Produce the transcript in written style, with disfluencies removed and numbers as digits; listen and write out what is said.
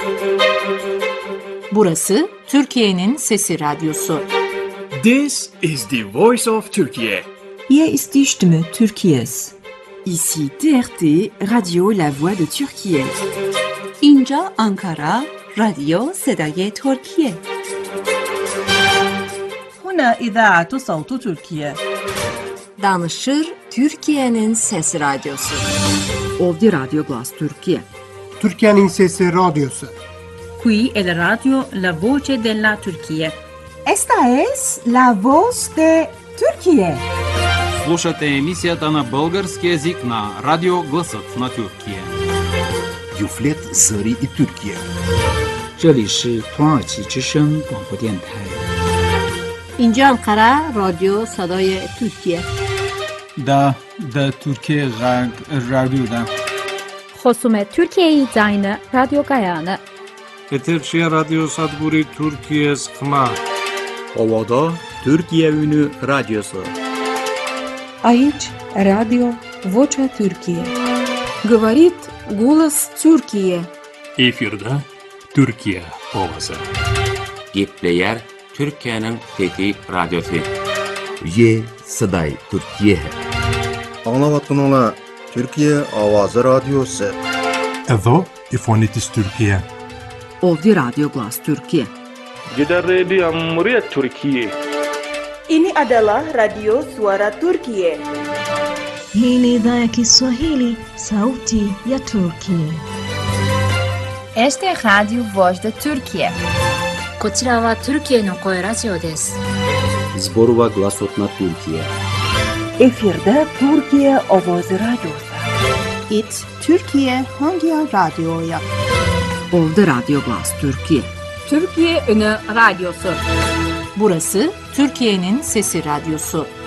Burası Türkiye'nin Sesi Radyosu. This is the voice of Turkey. Hier ist die Stimme Türkiye's. Ici TRT, Radio La Voix de Türkiye. اینجا آنکارا، رادیو صدای ترکیه. هنا إذاعة صوت تركيا. Danışır Türkiye'nin Sesi Radyosu. Ovdje Radio Glas Türkiye. Türkiye'nin Sesi Radyosu. Qui è la radio La Voce della Turchia. Esta es La Voz de Turquía. Слушате емисията на български език на Радио Гласът на Türkiye. Юфлет Зари и Türkiye. 这里是土耳其之声广播电台。 اینجا انقره رادیو صدای ترکیه. دا Türkiye رادیو خصوم Türkiye زاین رادیو گایانه. Eterşehir Radyo Sadburi Türkiye Sıkma. Ovada Türkiye Ünü Radyosu. Aici Radio Vocea Türkiye. Говорит голос Türkiye. Efirde Türkiye Ovası. Gepleyer Türkiye'nin Fethi Radyosu. Ye Saday Türkiye. Anlavatınla Türkiye Avazı Radyosu. Evo İfonitis Türkiye. Ovdje Radio Glas Türkiye. Gider Radio Cumhuriyet Türkiye. Ini adalah Radio Suara Turkiye. Hii ni idhaa ya Kiswahili, Sauti ya Turkiye. Este es Radio Voz de Turkiye. こちらはトルキエの声ラジオです。 Zborova Glasot na Türkiye. Efirde Türkiye Avazı Radyosu. It Türkiye hangi radyoya? Ovdje Radio Glas Türkiye. Türkiye Ünü Radyosu. Burası Türkiye'nin Sesi Radyosu.